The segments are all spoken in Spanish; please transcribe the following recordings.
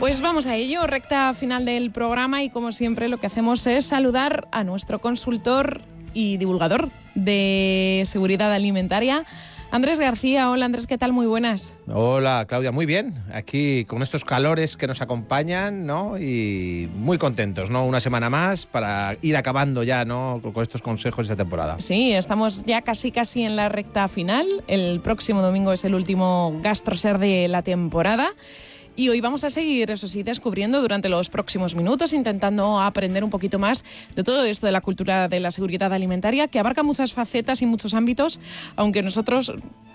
Pues vamos a ello, recta final del programa y como siempre lo que hacemos es saludar a nuestro consultor y divulgador de seguridad alimentaria, Andrés García. Hola Andrés, ¿qué tal? Muy buenas. Hola Claudia, muy bien. Aquí con estos calores que nos acompañan, ¿no? Y muy contentos, ¿no? Una semana más para ir acabando ya, ¿no? Con estos consejos de esta temporada. Sí, estamos ya casi en la recta final. El próximo domingo es el último GastroSer de la temporada. Y hoy vamos a seguir, eso sí, descubriendo durante los próximos minutos, intentando aprender un poquito más de todo esto de la cultura de la seguridad alimentaria, que abarca muchas facetas y muchos ámbitos, aunque nosotros,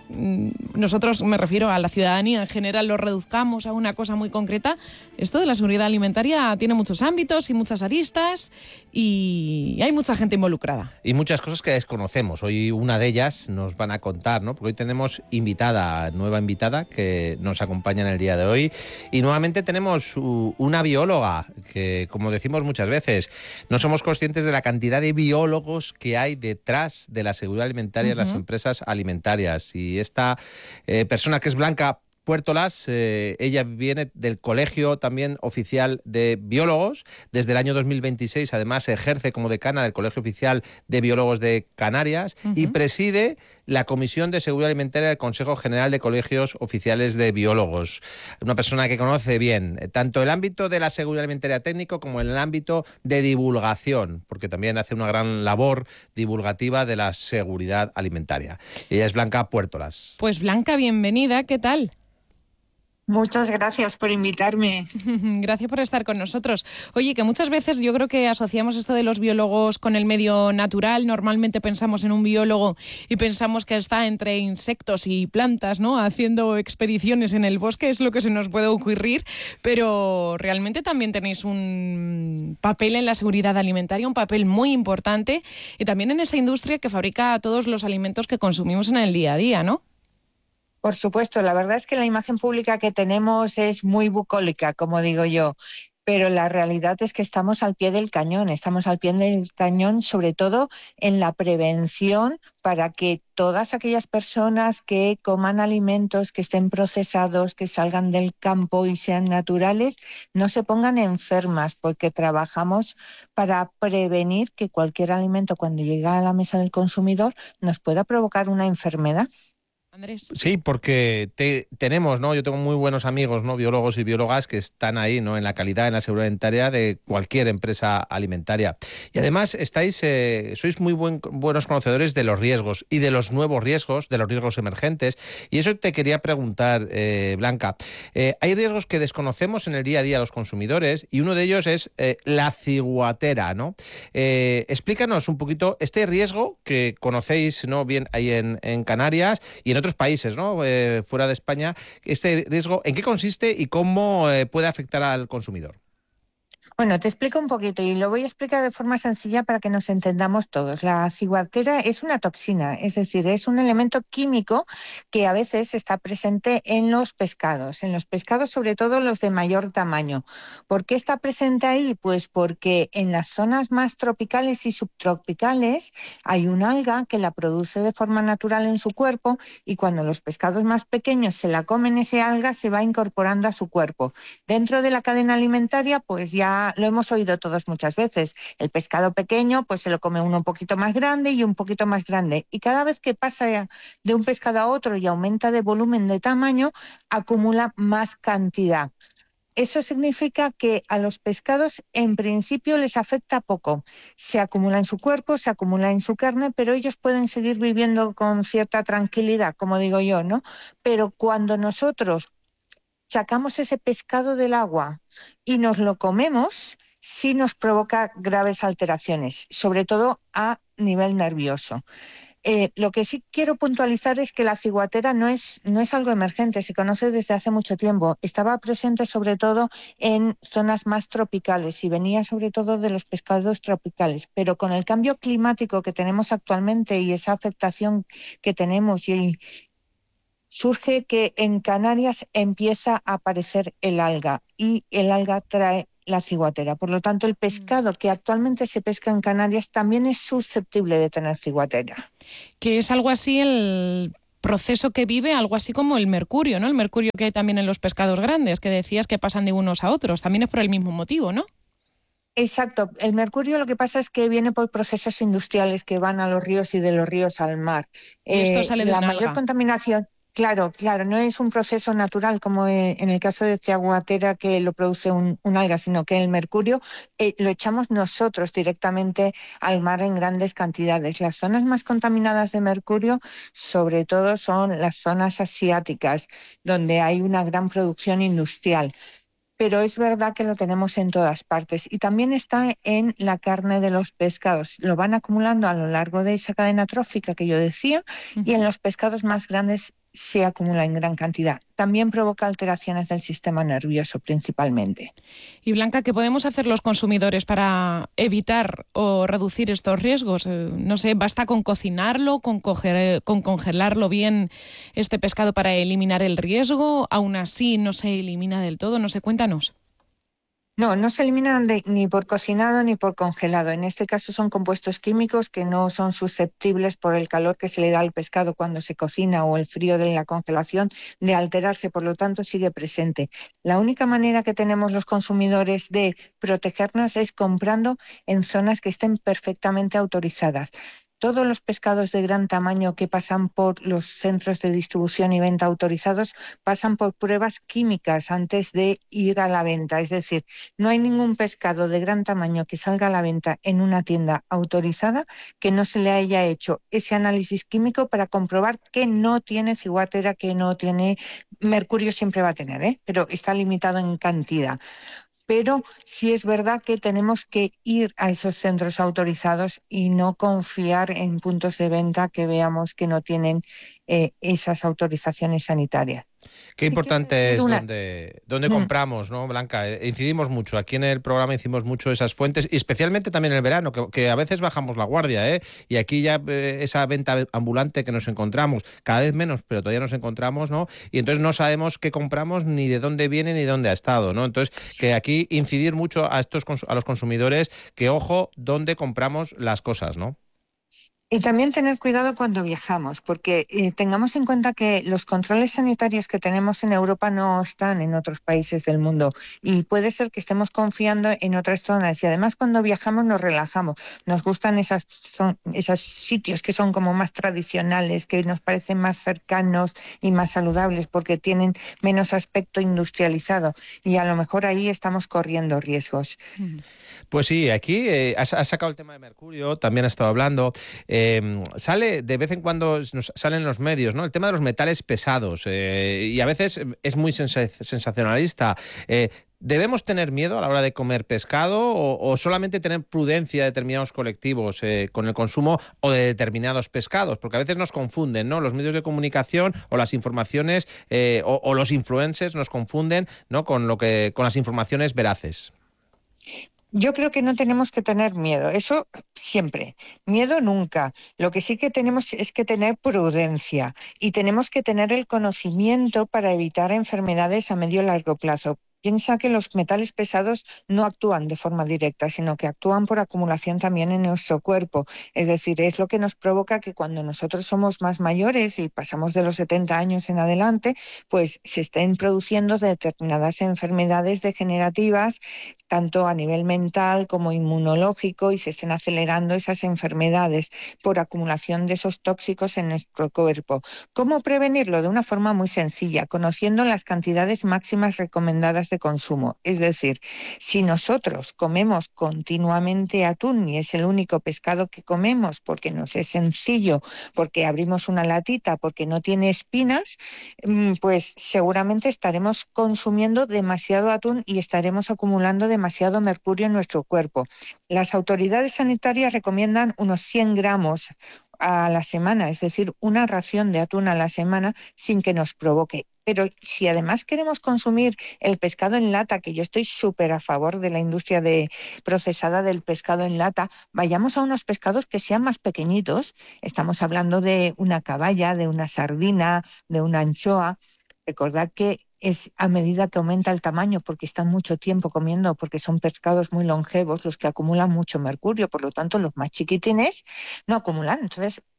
me refiero a la ciudadanía en general, lo reduzcamos a una cosa muy concreta. Esto de la seguridad alimentaria tiene muchos ámbitos y muchas aristas y hay mucha gente involucrada. Y muchas cosas que desconocemos. Hoy una de ellas nos van a contar, ¿no? Porque hoy tenemos nueva invitada que nos acompaña en el día de hoy. Y nuevamente tenemos una bióloga que, como decimos muchas veces, no somos conscientes de la cantidad de biólogos que hay detrás de la seguridad alimentaria en las empresas alimentarias. Y esta persona, que es Blanca Puertolas, ella viene del Colegio también Oficial de Biólogos. Desde el año 2026, además, ejerce como decana del Colegio Oficial de Biólogos de Canarias y preside la Comisión de Seguridad Alimentaria del Consejo General de Colegios Oficiales de Biólogos. Una persona que conoce bien tanto el ámbito de la seguridad alimentaria técnico como el ámbito de divulgación, porque también hace una gran labor divulgativa de la seguridad alimentaria. Ella es Blanca Puertolas. Pues Blanca, bienvenida, ¿qué tal? Muchas gracias por invitarme. Gracias por estar con nosotros. Oye, que muchas veces yo creo que asociamos esto de los biólogos con el medio natural. Normalmente pensamos en un biólogo y pensamos que está entre insectos y plantas, ¿no? Haciendo expediciones en el bosque, es lo que se nos puede ocurrir, pero realmente también tenéis un papel en la seguridad alimentaria, un papel muy importante, y también en esa industria que fabrica todos los alimentos que consumimos en el día a día, ¿no? Por supuesto, la verdad es que la imagen pública que tenemos es muy bucólica, como digo yo, pero la realidad es que estamos al pie del cañón, sobre todo en la prevención para que todas aquellas personas que coman alimentos que estén procesados, que salgan del campo y sean naturales, no se pongan enfermas, porque trabajamos para prevenir que cualquier alimento, cuando llega a la mesa del consumidor, nos pueda provocar una enfermedad. Andrés. Sí, porque tenemos, ¿no? Yo tengo muy buenos amigos, ¿no? Biólogos y biólogas que están ahí, ¿no? En la calidad, en la seguridad alimentaria de cualquier empresa alimentaria. Y además sois muy buenos conocedores de los riesgos y de los nuevos riesgos, de los riesgos emergentes. Y eso te quería preguntar, Blanca. Hay riesgos que desconocemos en el día a día los consumidores y uno de ellos es la ciguatera, ¿no? Explícanos un poquito este riesgo que conocéis, ¿no? Bien ahí en Canarias y en otros países, ¿no? Fuera de España, este riesgo, ¿en qué consiste y cómo puede afectar al consumidor? Bueno, te explico un poquito y lo voy a explicar de forma sencilla para que nos entendamos todos. La ciguatera es una toxina, es decir, es un elemento químico que a veces está presente en los pescados sobre todo los de mayor tamaño. ¿Por qué está presente ahí? Pues porque en las zonas más tropicales y subtropicales hay un alga que la produce de forma natural en su cuerpo y cuando los pescados más pequeños se la comen, ese alga se va incorporando a su cuerpo. Dentro de la cadena alimentaria, pues ya lo hemos oído todos muchas veces. El pescado pequeño, pues se lo come uno un poquito más grande y un poquito más grande. Y cada vez que pasa de un pescado a otro y aumenta de volumen, de tamaño, acumula más cantidad. Eso significa que a los pescados en principio les afecta poco. Se acumula en su cuerpo, se acumula en su carne, pero ellos pueden seguir viviendo con cierta tranquilidad, como digo yo, ¿no? Pero cuando nosotros sacamos ese pescado del agua y nos lo comemos, sí nos provoca graves alteraciones, sobre todo a nivel nervioso. Lo que sí quiero puntualizar es que la ciguatera no es algo emergente, se conoce desde hace mucho tiempo. Estaba presente sobre todo en zonas más tropicales y venía sobre todo de los pescados tropicales, pero con el cambio climático que tenemos actualmente y esa afectación que tenemos surge que en Canarias empieza a aparecer el alga y el alga trae la ciguatera. Por lo tanto, el pescado que actualmente se pesca en Canarias también es susceptible de tener ciguatera. Que es algo así proceso que vive algo así como el mercurio, ¿no? El mercurio que hay también en los pescados grandes, que decías que pasan de unos a otros. También es por el mismo motivo, ¿no? Exacto. El mercurio lo que pasa es que viene por procesos industriales que van a los ríos y de los ríos al mar. Y esto sale de La un mayor alga. contaminación, claro, claro, no es un proceso natural como en el caso de Ciaguatera que lo produce un alga, sino que el mercurio lo echamos nosotros directamente al mar en grandes cantidades. Las zonas más contaminadas de mercurio, sobre todo, son las zonas asiáticas, donde hay una gran producción industrial. Pero es verdad que lo tenemos en todas partes y también está en la carne de los pescados. Lo van acumulando a lo largo de esa cadena trófica que yo decía y en los pescados más grandes se acumula en gran cantidad. También provoca alteraciones del sistema nervioso principalmente. Y Blanca, ¿qué podemos hacer los consumidores para evitar o reducir estos riesgos? No sé, ¿basta con cocinarlo, con congelarlo bien este pescado para eliminar el riesgo? ¿Aún así no se elimina del todo? No sé, cuéntanos. No, no se eliminan ni por cocinado ni por congelado. En este caso son compuestos químicos que no son susceptibles por el calor que se le da al pescado cuando se cocina o el frío de la congelación de alterarse, por lo tanto sigue presente. La única manera que tenemos los consumidores de protegernos es comprando en zonas que estén perfectamente autorizadas. Todos los pescados de gran tamaño que pasan por los centros de distribución y venta autorizados pasan por pruebas químicas antes de ir a la venta. Es decir, no hay ningún pescado de gran tamaño que salga a la venta en una tienda autorizada que no se le haya hecho ese análisis químico para comprobar que no tiene ciguatera, que no tiene mercurio, siempre va a tener, pero está limitado en cantidad. Pero sí es verdad que tenemos que ir a esos centros autorizados y no confiar en puntos de venta que veamos que no tienen esas autorizaciones sanitarias. Qué Te quiero importante decir es una... dónde compramos, ¿no, Blanca? Incidimos mucho. Aquí en el programa hicimos mucho esas fuentes, y especialmente también en el verano, que a veces bajamos la guardia, ¿eh? Y aquí ya esa venta ambulante que nos encontramos, cada vez menos, pero todavía nos encontramos, ¿no? Y entonces no sabemos qué compramos, ni de dónde viene, ni dónde ha estado, ¿no? Entonces, que aquí incidir mucho a los consumidores, que ojo, dónde compramos las cosas, ¿no? Y también tener cuidado cuando viajamos, porque tengamos en cuenta que los controles sanitarios que tenemos en Europa no están en otros países del mundo y puede ser que estemos confiando en otras zonas y además cuando viajamos nos relajamos, nos gustan esos sitios que son como más tradicionales, que nos parecen más cercanos y más saludables porque tienen menos aspecto industrializado y a lo mejor ahí estamos corriendo riesgos. Pues sí, aquí has sacado el tema de mercurio, también has estado hablando. Sale de vez en cuando, nos salen los medios, ¿no? El tema de los metales pesados, y a veces es muy sensacionalista. ¿Debemos tener miedo a la hora de comer pescado o solamente tener prudencia de determinados colectivos con el consumo o de determinados pescados? Porque a veces nos confunden, ¿no? Los medios de comunicación o las informaciones o los influencers nos confunden, ¿no? Con las informaciones veraces. Yo creo que no tenemos que tener miedo, eso siempre, miedo nunca. Lo que sí que tenemos es que tener prudencia y tenemos que tener el conocimiento para evitar enfermedades a medio y largo plazo. Piensa que los metales pesados no actúan de forma directa, sino que actúan por acumulación también en nuestro cuerpo. Es decir, es lo que nos provoca que cuando nosotros somos más mayores y pasamos de los 70 años en adelante, pues se estén produciendo determinadas enfermedades degenerativas tanto a nivel mental como inmunológico, y se estén acelerando esas enfermedades por acumulación de esos tóxicos en nuestro cuerpo. ¿Cómo prevenirlo? De una forma muy sencilla, conociendo las cantidades máximas recomendadas de consumo. Es decir, si nosotros comemos continuamente atún y es el único pescado que comemos porque nos es sencillo, porque abrimos una latita, porque no tiene espinas, pues seguramente estaremos consumiendo demasiado atún y estaremos acumulando demasiado mercurio en nuestro cuerpo. Las autoridades sanitarias recomiendan unos 100 gramos a la semana, es decir, una ración de atún a la semana sin que nos provoque. Pero si además queremos consumir el pescado en lata, que yo estoy súper a favor de la industria procesada del pescado en lata, vayamos a unos pescados que sean más pequeñitos. Estamos hablando de una caballa, de una sardina, de una anchoa. Recordad que es a medida que aumenta el tamaño, porque están mucho tiempo comiendo, porque son pescados muy longevos los que acumulan mucho mercurio, por lo tanto los más chiquitines no acumulan. Entonces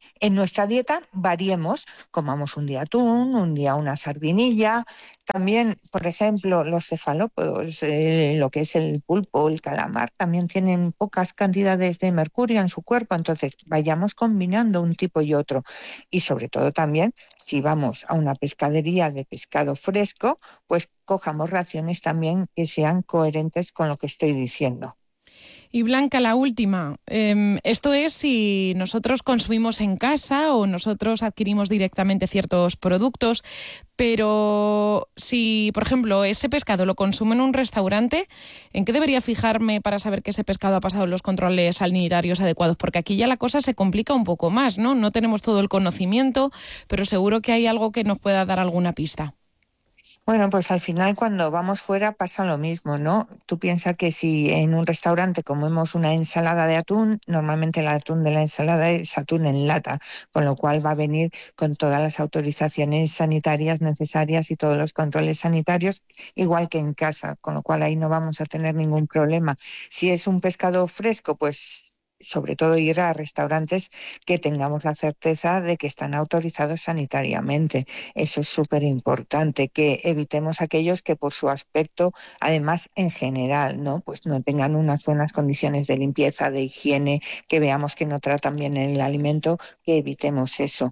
en nuestra dieta variemos, comamos un día atún, un día una sardinilla. También, por ejemplo, los cefalópodos, lo que es el pulpo, el calamar, también tienen pocas cantidades de mercurio en su cuerpo, entonces vayamos combinando un tipo y otro. Y sobre todo también, si vamos a una pescadería de pescado fresco, pues cojamos raciones también que sean coherentes con lo que estoy diciendo. Y Blanca, la última. Esto es si nosotros consumimos en casa o nosotros adquirimos directamente ciertos productos, pero si, por ejemplo, ese pescado lo consumo en un restaurante, ¿en qué debería fijarme para saber que ese pescado ha pasado los controles sanitarios adecuados? Porque aquí ya la cosa se complica un poco más, ¿no? No tenemos todo el conocimiento, pero seguro que hay algo que nos pueda dar alguna pista. Bueno, pues al final cuando vamos fuera pasa lo mismo, ¿no? Tú piensas que si en un restaurante comemos una ensalada de atún, normalmente el atún de la ensalada es atún en lata, con lo cual va a venir con todas las autorizaciones sanitarias necesarias y todos los controles sanitarios, igual que en casa, con lo cual ahí no vamos a tener ningún problema. Si es un pescado fresco, pues sobre todo ir a restaurantes que tengamos la certeza de que están autorizados sanitariamente. Eso es súper importante, que evitemos aquellos que por su aspecto, además en general, ¿no? Pues no tengan unas buenas condiciones de limpieza, de higiene, que veamos que no tratan bien el alimento, que evitemos eso.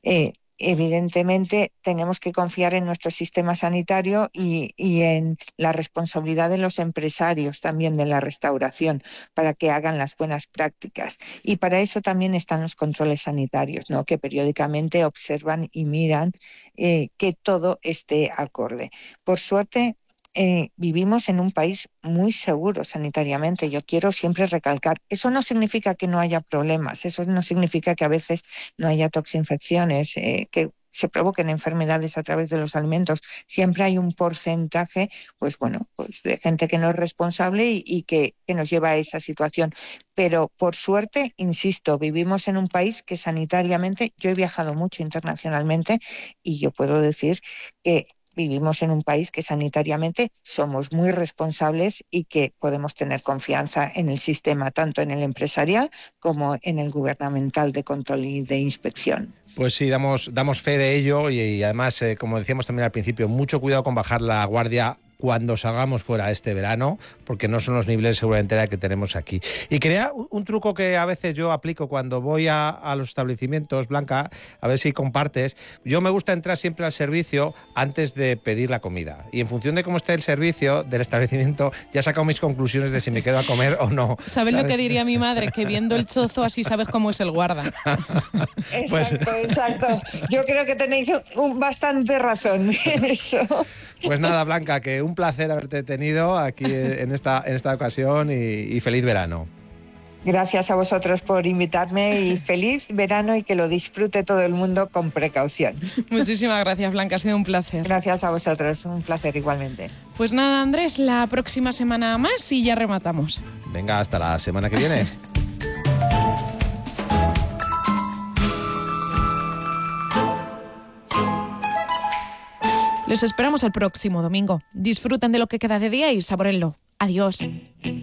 Evidentemente tenemos que confiar en nuestro sistema sanitario y en la responsabilidad de los empresarios también de la restauración para que hagan las buenas prácticas. Y para eso también están los controles sanitarios, ¿no? Que periódicamente observan y miran que todo esté acorde. Por suerte, vivimos en un país muy seguro sanitariamente. Yo quiero siempre recalcar, eso no significa que no haya problemas, eso no significa que a veces no haya toxinfecciones, que se provoquen enfermedades a través de los alimentos. Siempre hay un porcentaje, pues bueno, pues de gente que no es responsable y que nos lleva a esa situación. Pero por suerte, insisto, vivimos en un país que sanitariamente, yo he viajado mucho internacionalmente y yo puedo decir que vivimos en un país que sanitariamente somos muy responsables y que podemos tener confianza en el sistema, tanto en el empresarial como en el gubernamental de control y de inspección. Pues sí, damos fe de ello y además, como decíamos también al principio, mucho cuidado con bajar la guardia cuando salgamos fuera este verano, porque no son los niveles seguramente que tenemos aquí. Y quería un truco que a veces yo aplico cuando voy a los establecimientos, Blanca, a ver si compartes. Yo me gusta entrar siempre al servicio antes de pedir la comida. Y en función de cómo esté el servicio del establecimiento, ya he sacado mis conclusiones de si me quedo a comer o no. ¿Sabes lo que diría mi madre? Que viendo el chozo así sabes cómo es el guarda. Exacto. Yo creo que tenéis bastante razón en eso. Pues nada, Blanca, que un placer haberte tenido aquí en esta ocasión y feliz verano. Gracias a vosotros por invitarme y feliz verano y que lo disfrute todo el mundo con precaución. Muchísimas gracias, Blanca, ha sido un placer. Gracias a vosotros, un placer igualmente. Pues nada, Andrés, la próxima semana más y ya rematamos. Venga, hasta la semana que viene. Les esperamos el próximo domingo. Disfruten de lo que queda de día y sabórenlo. Adiós.